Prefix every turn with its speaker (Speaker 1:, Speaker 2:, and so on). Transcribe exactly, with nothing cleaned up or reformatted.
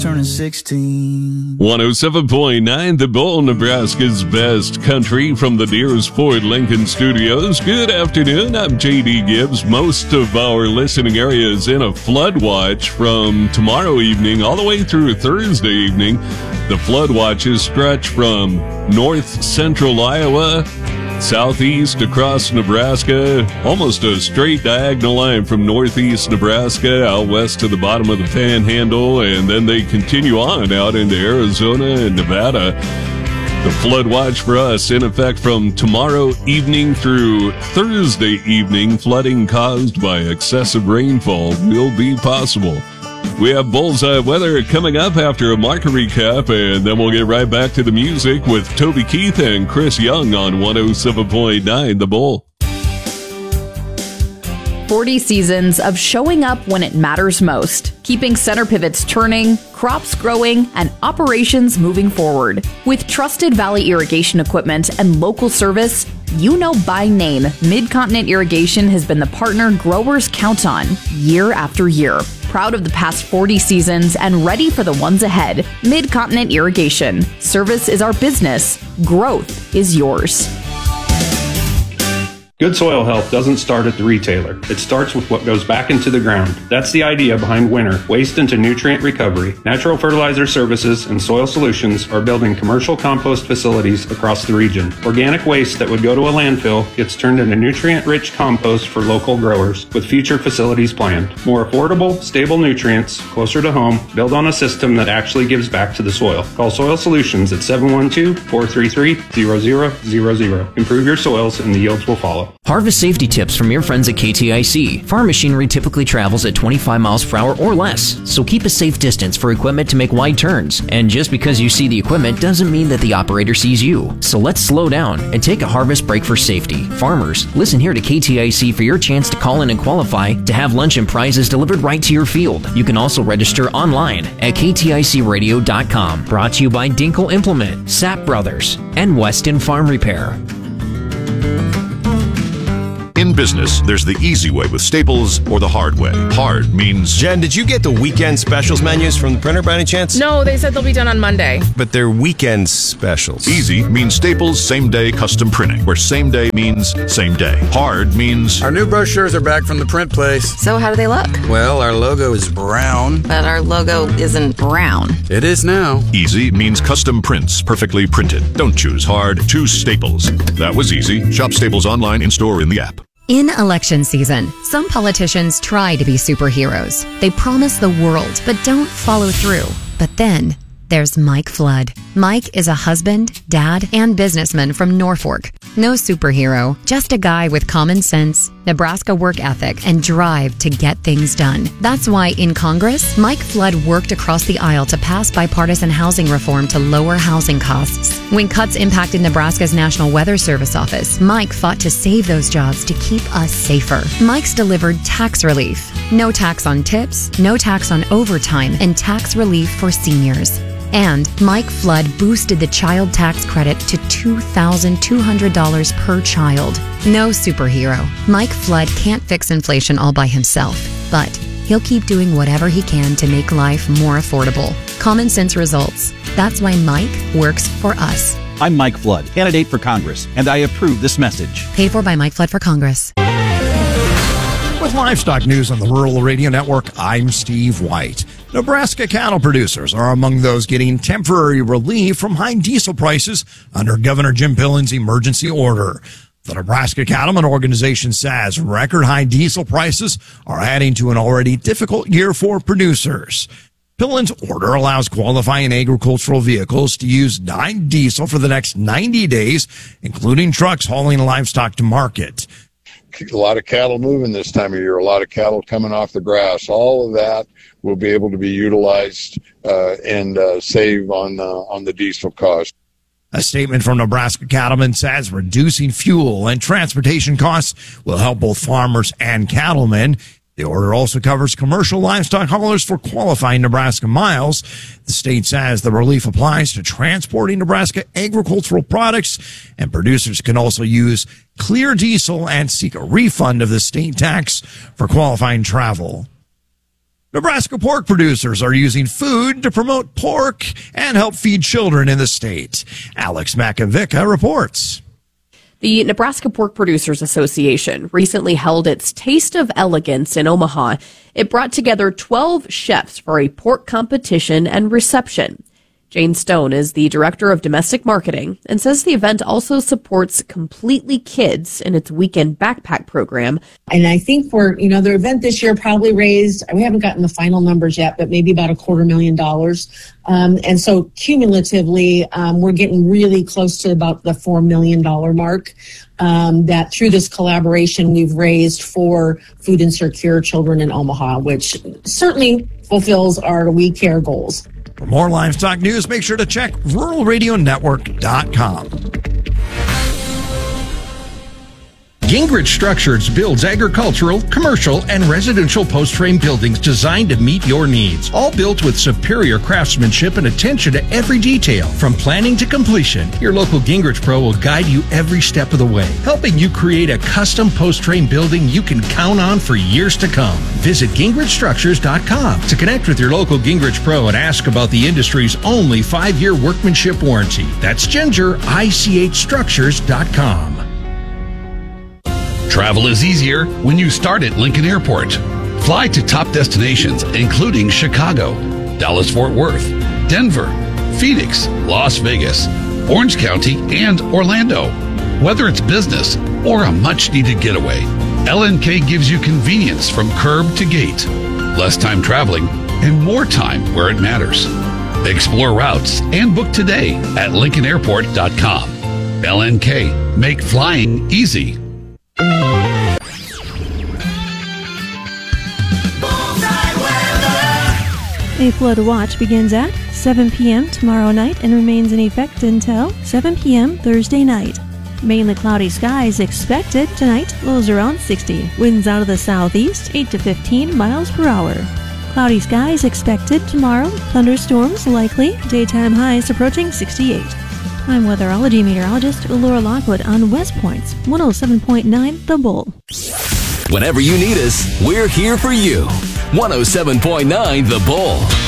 Speaker 1: Turning sixteen.
Speaker 2: one oh seven point nine The Bull, Nebraska's best country, from the Deers Ford Lincoln Studios. Good afternoon, I'm J D Gibbs. Most of our listening area is in a flood watch from tomorrow evening all the way through Thursday evening. The flood watches stretch from north central Iowa, southeast across Nebraska, almost a straight diagonal line from northeast Nebraska out west to the bottom of the Panhandle, and then they continue on out into Arizona and Nevada. The flood watch for us in effect from tomorrow evening through Thursday evening. Flooding caused by excessive rainfall will be possible. We have bullseye weather coming up after a market recap, and then we'll get right back to the music with Toby Keith and Chris Young on one oh seven point nine The Bull.
Speaker 3: forty seasons of showing up when it matters most, keeping center pivots turning, crops growing, and operations moving forward. With trusted Valley Irrigation equipment and local service, you know by name, Mid-Continent Irrigation has been the partner growers count on year after year. Proud of the past forty seasons and ready for the ones ahead. Mid-Continent Irrigation. Service is our business. Growth is yours.
Speaker 4: Good soil health doesn't start at the retailer. It starts with what goes back into the ground. That's the idea behind Winter, Waste into Nutrient Recovery. Natural Fertilizer Services and Soil Solutions are building commercial compost facilities across the region. Organic waste that would go to a landfill gets turned into nutrient-rich compost for local growers, with future facilities planned. More affordable, stable nutrients, closer to home, build on a system that actually gives back to the soil. Call Soil Solutions at seven one two, four three three, zero zero zero zero. Improve your soils and the yields will follow.
Speaker 5: Harvest safety tips from your friends at K T I C. Farm machinery typically travels at twenty-five miles per hour or less, so keep a safe distance for equipment to make wide turns. And just because you see the equipment doesn't mean that the operator sees you. So let's slow down and take a harvest break for safety. Farmers, listen here to K T I C for your chance to call in and qualify to have lunch and prizes delivered right to your field. You can also register online at k t i c radio dot com. Brought to you by Dinkle Implement, Sapp Brothers, and Weston Farm Repair.
Speaker 6: In business, there's the easy way with Staples or the hard way. Hard means...
Speaker 7: Jen, did you get the weekend specials menus from the printer by any chance?
Speaker 8: No, they said they'll be done on Monday.
Speaker 7: But they're weekend specials.
Speaker 6: Easy means Staples same-day custom printing, where same day means same day. Hard means...
Speaker 9: Our new brochures are back from the print place.
Speaker 8: So how do they look?
Speaker 9: Well, our logo is brown.
Speaker 8: But our logo isn't brown.
Speaker 9: It is now.
Speaker 6: Easy means custom prints, perfectly printed. Don't choose hard, choose Staples. That was easy. Shop Staples online, in-store, in the app.
Speaker 10: In election season, some politicians try to be superheroes. They promise the world, but don't follow through. But then, there's Mike Flood. Mike is a husband, dad, and businessman from Norfolk. No superhero, just a guy with common sense, Nebraska work ethic, and drive to get things done. That's why in Congress, Mike Flood worked across the aisle to pass bipartisan housing reform to lower housing costs. When cuts impacted Nebraska's National Weather Service office, Mike fought to save those jobs to keep us safer. Mike's delivered tax relief. No tax on tips, no tax on overtime, and tax relief for seniors. And Mike Flood boosted the child tax credit to two thousand two hundred dollars per child. No superhero. Mike Flood can't fix inflation all by himself, but he'll keep doing whatever he can to make life more affordable. Common sense results. That's why Mike works for us.
Speaker 11: I'm Mike Flood, candidate for Congress, and I approve this message.
Speaker 10: Paid for by Mike Flood for Congress.
Speaker 12: With livestock news on the Rural Radio Network, I'm Steve White. Nebraska cattle producers are among those getting temporary relief from high diesel prices under Governor Jim Pillen's emergency order. The Nebraska Cattlemen Organization says record high diesel prices are adding to an already difficult year for producers. Pillen's order allows qualifying agricultural vehicles to use dyed diesel for the next ninety days, including trucks hauling livestock to market.
Speaker 13: A lot of cattle moving this time of year, a lot of cattle coming off the grass. All of that will be able to be utilized uh, and uh, save on uh, on the diesel cost.
Speaker 12: A statement from Nebraska Cattlemen says reducing fuel and transportation costs will help both farmers and cattlemen. The order also covers commercial livestock haulers for qualifying Nebraska miles. The state says the relief applies to transporting Nebraska agricultural products, and producers can also use clear diesel and seek a refund of the state tax for qualifying travel. Nebraska pork producers are using food to promote pork and help feed children in the state. Alex Makovica reports.
Speaker 14: The Nebraska Pork Producers Association recently held its Taste of Elegance in Omaha. It brought together twelve chefs for a pork competition and reception. Jane Stone is the director of domestic marketing and says the event also supports Completely Kids in its weekend backpack program.
Speaker 15: And I think for, you know, the event this year probably raised, we haven't gotten the final numbers yet, but maybe about a quarter million dollars. Um, and so cumulatively, um, we're getting really close to about the four million dollars mark. Um, that through this collaboration we've raised for food insecure children in Omaha, which certainly fulfills our We Care goals.
Speaker 12: For more livestock news, make sure to check rural radio network dot com.
Speaker 16: Gingrich Structures builds agricultural, commercial, and residential post-frame buildings designed to meet your needs. All built with superior craftsmanship and attention to every detail. From planning to completion, your local Gingrich Pro will guide you every step of the way, helping you create a custom post-frame building you can count on for years to come. Visit Gingrich Structures dot com to connect with your local Gingrich Pro and ask about the industry's only five-year workmanship warranty. That's Ginger I C H Structures dot com.
Speaker 17: Travel is easier when you start at Lincoln Airport. Fly to top destinations, including Chicago, Dallas-Fort Worth, Denver, Phoenix, Las Vegas, Orange County, and Orlando. Whether it's business or a much-needed getaway, L N K gives you convenience from curb to gate, less time traveling, and more time where it matters. Explore routes and book today at Lincoln Airport dot com. L N K, make flying easy.
Speaker 18: A flood watch begins at seven p.m. tomorrow night and remains in effect until seven p.m. Thursday night. Mainly cloudy skies expected tonight, lows around sixty. Winds out of the southeast, eight to fifteen miles per hour. Cloudy skies expected tomorrow, thunderstorms likely, daytime highs approaching sixty-eight. I'm weatherology meteorologist Laura Lockwood on West Point's one oh seven point nine The Bull.
Speaker 19: Whenever you need us, we're here for you. one oh seven point nine The Bull.